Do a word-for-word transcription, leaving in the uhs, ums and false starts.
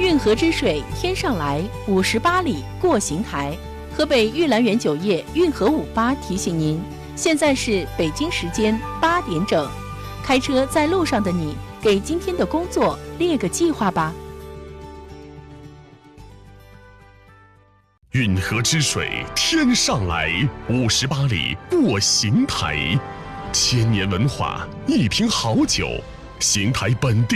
运河之水天上来，五十八里过邢台。河北玉兰园酒业运河五八提醒您，现在是北京时间八点整。开车在路上的你，给今天的工作列个计划吧。 运河之水天上来，五十八里过邢台。千年文化，一瓶好酒，邢台本地